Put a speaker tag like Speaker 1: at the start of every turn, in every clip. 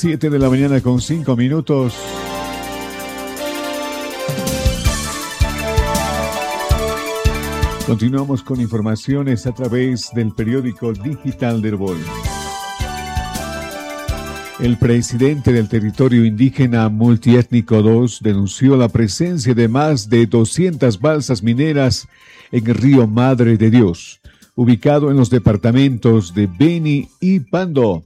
Speaker 1: 7 de la mañana con 5 minutos. Continuamos con informaciones a través del periódico digital de Herbol. El presidente del territorio indígena multiétnico 2 denunció la presencia de más de 200 balsas mineras en el río Madre de Dios, ubicado en los departamentos de Beni y Pando.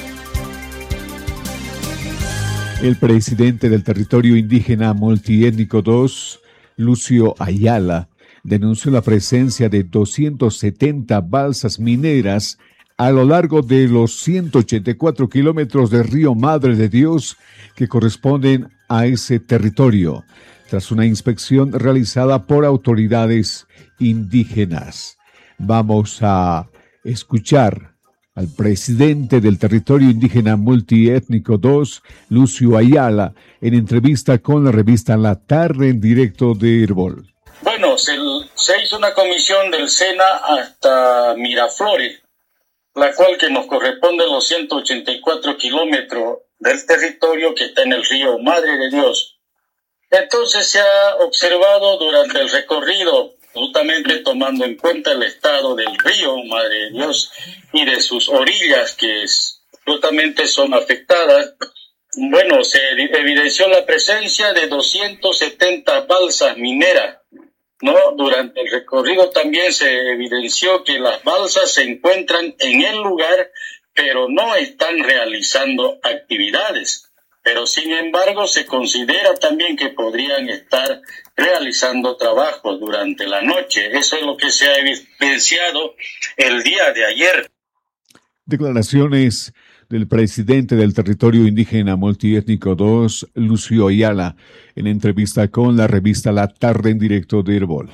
Speaker 1: El presidente del territorio indígena multiétnico 2, Lucio Ayala, denunció la presencia de 270 balsas mineras a lo largo de los 184 kilómetros del río Madre de Dios que corresponden a ese territorio, tras una inspección realizada por autoridades indígenas. Vamos a escuchar al presidente del territorio indígena multiétnico 2, Lucio Ayala, en entrevista con la revista La Tarde en directo de Herbol.
Speaker 2: Bueno, se hizo una comisión del SENA hasta Miraflores, la cual que nos corresponde a los 184 kilómetros del territorio que está en el río Madre de Dios. Entonces se ha observado durante el recorrido, justamente tomando en cuenta el estado del río Madre de Dios y de sus orillas que justamente son afectadas, bueno, se evidenció la presencia de 270 balsas mineras, ¿no? Durante el recorrido también se evidenció que las balsas se encuentran en el lugar, pero no están realizando actividades. Pero sin embargo se considera también que podrían estar realizando trabajos durante la noche. Eso es lo que se ha evidenciado el día de ayer.
Speaker 1: Declaraciones del presidente del territorio indígena multiétnico 2, Lucio Ayala, en entrevista con la revista La Tarde en directo de Herbol.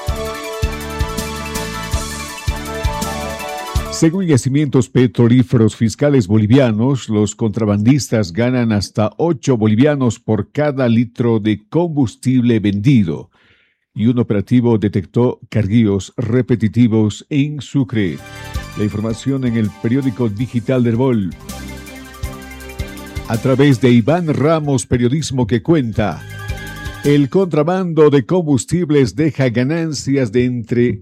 Speaker 1: Según yacimientos petrolíferos fiscales bolivianos, los contrabandistas ganan hasta 8 bolivianos por cada litro de combustible vendido, y un operativo detectó carguíos repetitivos en Sucre. La información en el periódico digital de Herbol, a través de Iván Ramos, periodismo que cuenta. El contrabando de combustibles deja ganancias de entre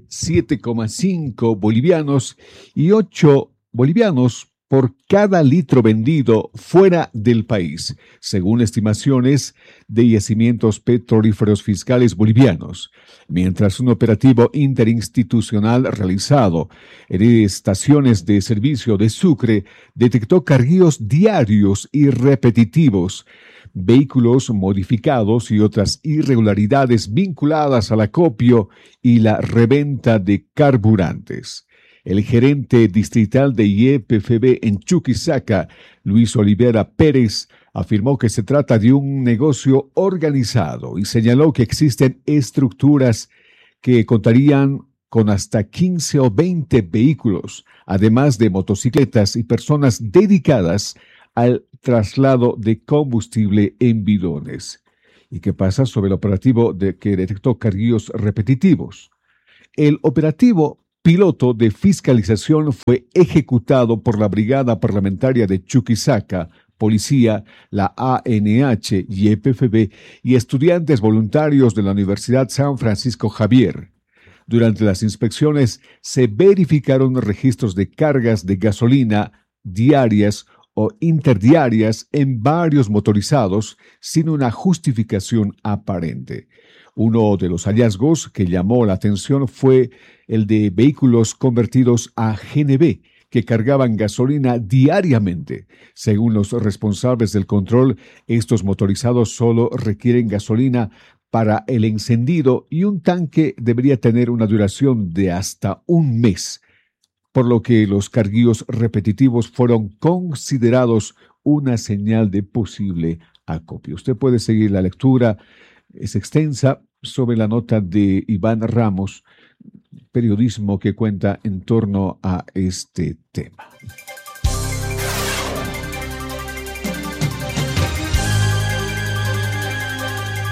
Speaker 1: 7,5 bolivianos y 8 bolivianos por cada litro vendido fuera del país, según estimaciones de yacimientos petrolíferos fiscales bolivianos, mientras un operativo interinstitucional realizado en estaciones de servicio de Sucre detectó carguíos diarios y repetitivos, vehículos modificados y otras irregularidades vinculadas al acopio y la reventa de carburantes. El gerente distrital de YPFB en Chuquisaca, Luis Olivera Pérez, afirmó que se trata de un negocio organizado y señaló que existen estructuras que contarían con hasta 15 o 20 vehículos, además de motocicletas y personas dedicadas al traslado de combustible en bidones. ¿Y qué pasa sobre el operativo que detectó carguíos repetitivos? El operativo piloto de fiscalización fue ejecutado por la Brigada Parlamentaria de Chuquisaca, Policía, la ANH, YPFB y estudiantes voluntarios de la Universidad San Francisco Javier. Durante las inspecciones se verificaron registros de cargas de gasolina diarias o interdiarias en varios motorizados sin una justificación aparente. Uno de los hallazgos que llamó la atención fue el de vehículos convertidos a GNV que cargaban gasolina diariamente. Según los responsables del control, estos motorizados solo requieren gasolina para el encendido y un tanque debería tener una duración de hasta un mes, por lo que los carguíos repetitivos fueron considerados una señal de posible acopio. Usted puede seguir la lectura, es extensa, sobre la nota de Iván Ramos, periodismo que cuenta en torno a este tema.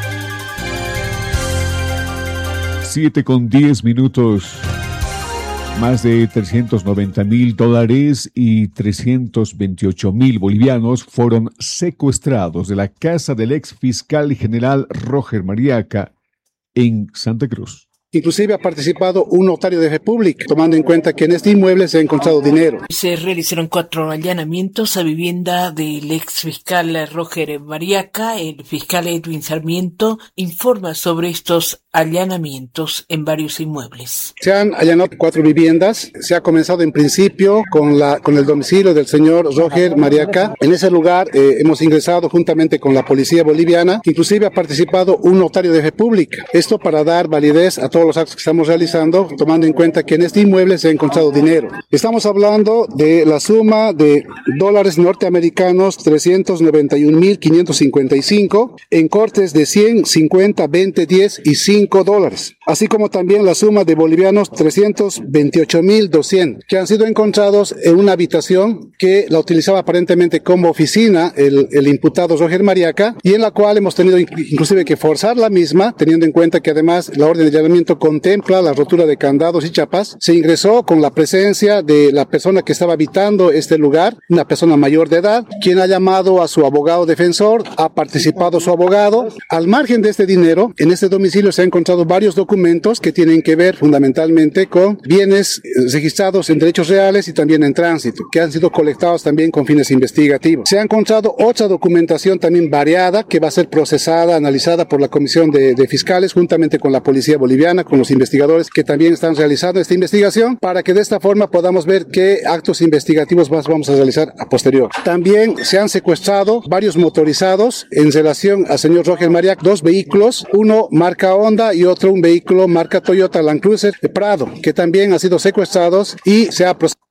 Speaker 1: Siete con 10 minutos. Más de $390,000 y 328,000 bolivianos fueron secuestrados de la casa del ex fiscal general Roger Mariaca en Santa Cruz.
Speaker 3: Inclusive ha participado un notario de República, tomando en cuenta que en este inmueble se ha encontrado dinero.
Speaker 4: Se realizaron 4 allanamientos a vivienda del ex fiscal Roger Mariaca. El fiscal Edwin Sarmiento informa sobre estos allanamientos en varios inmuebles.
Speaker 3: Se han allanado 4 viviendas. Se ha comenzado en principio con el domicilio del señor Roger Mariaca. En ese lugar hemos ingresado juntamente con la policía boliviana. Inclusive ha participado un notario de República. Esto para dar validez a todos los actos que estamos realizando, tomando en cuenta que en este inmueble se ha encontrado dinero. Estamos hablando de la suma de dólares norteamericanos 391,555 en cortes de 100, 50, 20, 10 y $5, así como también la suma de bolivianos 328,200 que han sido encontrados en una habitación que la utilizaba aparentemente como oficina el imputado Roger Mariaca, y en la cual hemos tenido inclusive que forzar la misma, teniendo en cuenta que además la orden de allanamiento contempla la rotura de candados y chapas. Se ingresó con la presencia de la persona que estaba habitando este lugar, una persona mayor de edad, quien ha llamado a su abogado defensor, ha participado su abogado. Al margen de este dinero, en este domicilio se han encontrado varios documentos que tienen que ver fundamentalmente con bienes registrados en derechos reales y también en tránsito, que han sido colectados también con fines investigativos. Se ha encontrado otra documentación también variada que va a ser procesada, analizada por la Comisión de Fiscales juntamente con la Policía Boliviana, con los investigadores que también están realizando esta investigación, para que de esta forma podamos ver qué actos investigativos más vamos a realizar a posterior. También se han secuestrado varios motorizados en relación al señor Roger Mariaca, 2 vehículos, uno marca Honda y otro un vehículo marca Toyota Land Cruiser de Prado, que también han sido secuestrados y se ha procesado.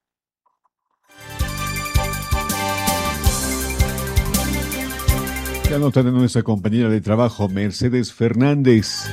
Speaker 1: La nota de nuestra compañera de trabajo, Mercedes Fernández.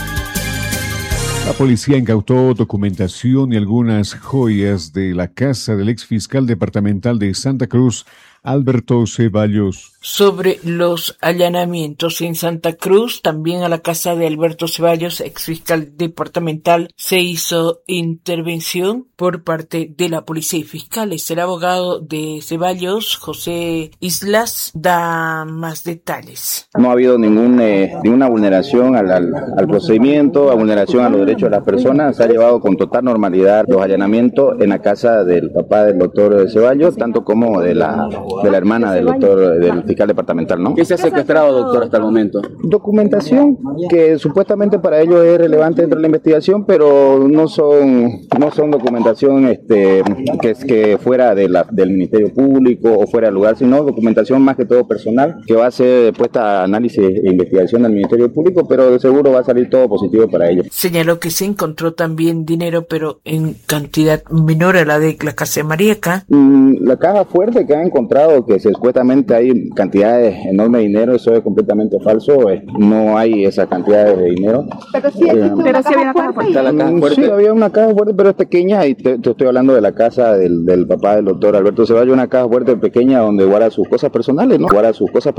Speaker 1: La policía incautó documentación y algunas joyas de la casa del ex fiscal departamental de Santa Cruz, Alberto Ceballos.
Speaker 4: Sobre los allanamientos en Santa Cruz, también a la casa de Alberto Ceballos, exfiscal departamental, se hizo intervención por parte de la policía y fiscales. El abogado de Ceballos, José Islas, da más detalles.
Speaker 5: No ha habido ninguna vulneración al procedimiento, vulneración a los derechos de las personas. Se ha llevado con total normalidad los allanamientos en la casa del papá del doctor Ceballos, tanto como de la hermana del doctor, del fiscal departamental, ¿no?
Speaker 6: ¿Qué se ha secuestrado, doctor, hasta el momento?
Speaker 5: Documentación que supuestamente para ellos es relevante dentro de la investigación, pero no son documentación que fuera del Ministerio Público o fuera del lugar, sino documentación más que todo personal, que va a ser puesta a análisis e investigación del Ministerio Público, pero de seguro va a salir todo positivo para ellos.
Speaker 4: Señaló que se encontró también dinero, pero en cantidad menor a la de la casa de Mariaca.
Speaker 5: La caja fuerte que han encontrado, que supuestamente hay cantidades enormes de dinero, eso es completamente falso. No hay esas cantidades de dinero.
Speaker 7: Pero sí había una caja fuerte.
Speaker 5: Sí, había una caja fuerte, pero es pequeña, y te estoy hablando de la casa del papá del doctor Alberto Ceballos, una caja fuerte pequeña donde guarda sus cosas personales, ¿no?